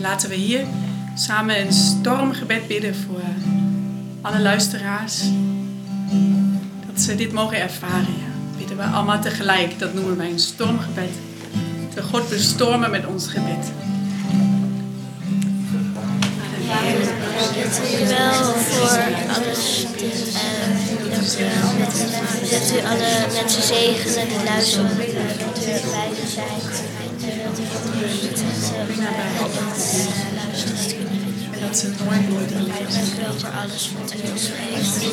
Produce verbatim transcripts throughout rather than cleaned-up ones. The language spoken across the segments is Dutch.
laten we hier samen een stormgebed bidden voor alle luisteraars. Dat ze dit mogen ervaren. Ja. Bidden we allemaal tegelijk. Dat noemen wij een stormgebed. Dat we God bestormen met ons gebed. Dank u wel voor alles. En dank u wel dat u alle mensen zegenen die luisteren. Dat u erbij zijn. Dat u En dat ze nooit nooit in Dank u wel voor alles wat u ons geeft.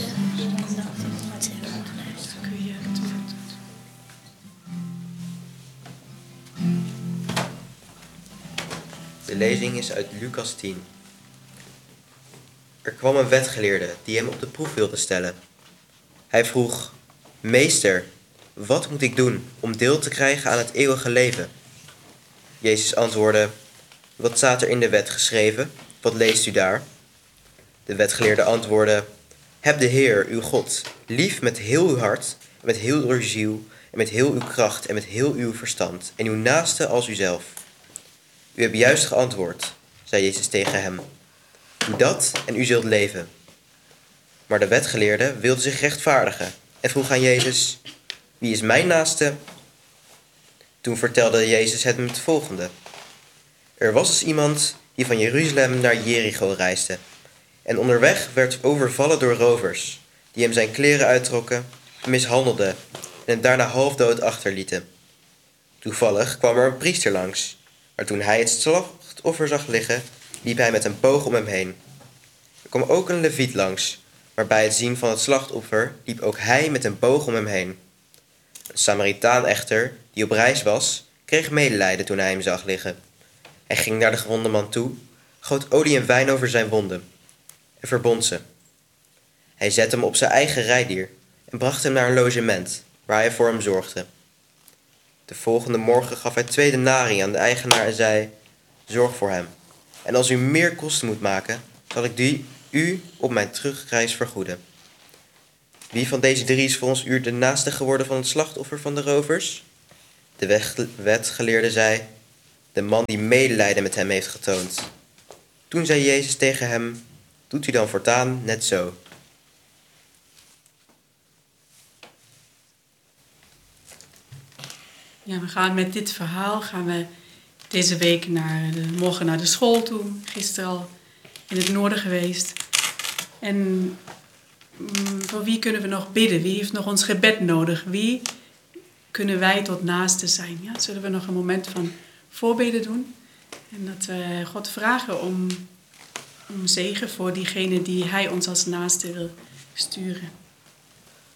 De lezing is uit Lucas tien. Er kwam een wetgeleerde die hem op de proef wilde stellen. Hij vroeg: Meester, wat moet ik doen om deel te krijgen aan het eeuwige leven? Jezus antwoordde: Wat staat er in de wet geschreven? Wat leest u daar? De wetgeleerde antwoordde: Heb de Heer, uw God, lief met heel uw hart, en met heel uw ziel, en met heel uw kracht, en met heel uw verstand, en uw naaste als uzelf. U hebt juist geantwoord, zei Jezus tegen hem. Doe dat en u zult leven. Maar de wetgeleerde wilde zich rechtvaardigen en vroeg aan Jezus: Wie is mijn naaste? Toen vertelde Jezus hem het volgende. Er was eens iemand die van Jeruzalem naar Jericho reisde. En onderweg werd overvallen door rovers, die hem zijn kleren uittrokken, mishandelden en hem daarna halfdood achterlieten. Toevallig kwam er een priester langs, maar toen hij het slachtoffer zag liggen, liep hij met een boog om hem heen. Er kwam ook een leviet langs, maar bij het zien van het slachtoffer liep ook hij met een boog om hem heen. Een Samaritaan echter, die op reis was, kreeg medelijden toen hij hem zag liggen. Hij ging naar de gewonde man toe, goot olie en wijn over zijn wonden en verbond ze. Hij zette hem op zijn eigen rijdier en bracht hem naar een logement, waar hij voor hem zorgde. De volgende morgen gaf hij twee denarii aan de eigenaar en zei: Zorg voor hem. En als u meer kosten moet maken, zal ik die u op mijn terugreis vergoeden. Wie van deze drie is volgens u de naaste geworden van het slachtoffer van de rovers? De wetgeleerde zei: De man die medelijden met hem heeft getoond. Toen zei Jezus tegen hem: Doet u dan voortaan net zo. Ja, we gaan met dit verhaal gaan we deze week naar de, morgen naar de school toe. Gisteren al in het noorden geweest. En mm, voor wie kunnen we nog bidden? Wie heeft nog ons gebed nodig? Wie kunnen wij tot naaste zijn? Ja, zullen we nog een moment van voorbeden doen? En dat we God vragen om, om zegen voor diegene die hij ons als naaste wil sturen.